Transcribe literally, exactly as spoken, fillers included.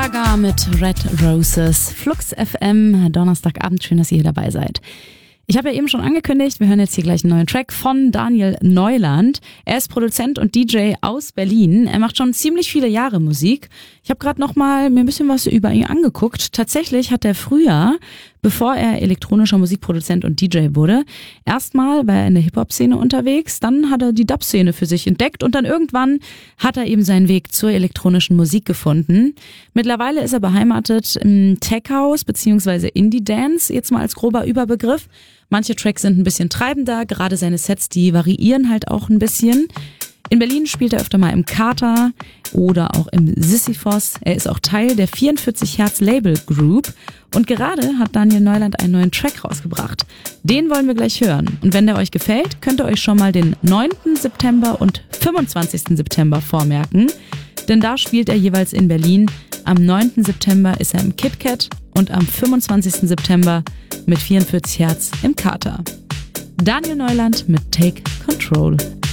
Gaga mit Red Roses, Flux F M, Donnerstagabend, schön, dass ihr hier dabei seid. Ich habe ja eben schon angekündigt, wir hören jetzt hier gleich einen neuen Track von Daniel Neuland. Er ist Produzent und D J aus Berlin. Er macht schon ziemlich viele Jahre Musik. Ich habe gerade noch mal mir ein bisschen was über ihn angeguckt. Tatsächlich hat er früher, bevor er elektronischer Musikproduzent und D J wurde, erstmal war er in der Hip-Hop-Szene unterwegs, dann hat er die Dub-Szene für sich entdeckt und dann irgendwann hat er eben seinen Weg zur elektronischen Musik gefunden. Mittlerweile ist er beheimatet im Tech-House bzw. Indie-Dance, jetzt mal als grober Überbegriff. Manche Tracks sind ein bisschen treibender, gerade seine Sets, die variieren halt auch ein bisschen. In Berlin spielt er öfter mal im Kater oder auch im Sisyphos. Er ist auch Teil der vierundvierzig Hertz Label Group und gerade hat Daniel Neuland einen neuen Track rausgebracht. Den wollen wir gleich hören. Und wenn der euch gefällt, könnt ihr euch schon mal den neunten September und fünfundzwanzigsten September vormerken. Denn da spielt er jeweils in Berlin. Am neunten September ist er im KitKat und am fünfundzwanzigsten September mit vierundvierzig Hertz im Kater. Daniel Neuland mit Take Control.